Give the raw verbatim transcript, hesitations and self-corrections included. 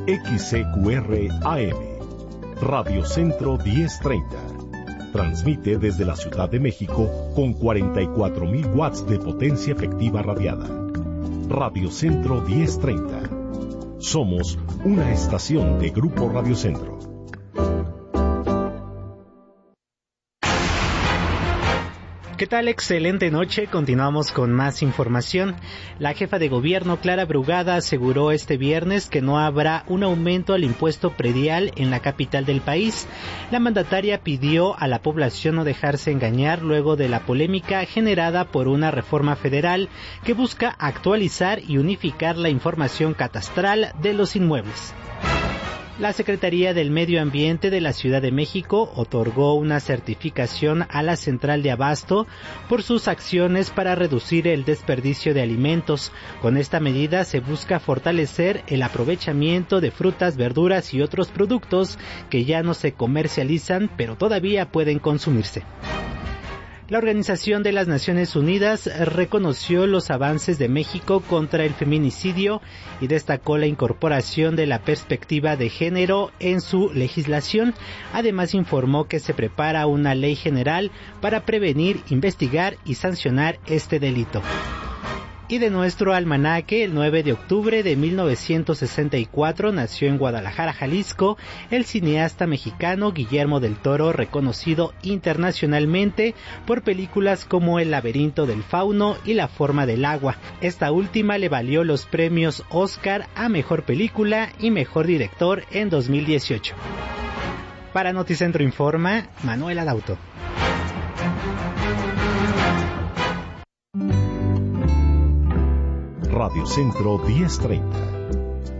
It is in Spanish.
X C Q R A M, Radio Centro diez treinta. Transmite desde la Ciudad de México con cuarenta y cuatro mil watts de potencia efectiva radiada. Radio Centro diez treinta. Somos una estación de Grupo Radio Centro. ¿Qué tal? Excelente noche. Continuamos con más información. La jefa de gobierno, Clara Brugada, aseguró este viernes que no habrá un aumento al impuesto predial en la capital del país. La mandataria pidió a la población no dejarse engañar luego de la polémica generada por una reforma federal que busca actualizar y unificar la información catastral de los inmuebles. La Secretaría del Medio Ambiente de la Ciudad de México otorgó una certificación a la Central de Abasto por sus acciones para reducir el desperdicio de alimentos. Con esta medida se busca fortalecer el aprovechamiento de frutas, verduras y otros productos que ya no se comercializan, pero todavía pueden consumirse. La Organización de las Naciones Unidas reconoció los avances de México contra el feminicidio y destacó la incorporación de la perspectiva de género en su legislación. Además, informó que se prepara una ley general para prevenir, investigar y sancionar este delito. Y de nuestro almanaque, el nueve de octubre de mil novecientos sesenta y cuatro nació en Guadalajara, Jalisco, el cineasta mexicano Guillermo del Toro, reconocido internacionalmente por películas como El laberinto del fauno y La forma del agua. Esta última le valió los premios Oscar a Mejor Película y Mejor Director en dos mil dieciocho. Para Noticentro Informa, Manuel Adauto. Radio Centro diez treinta.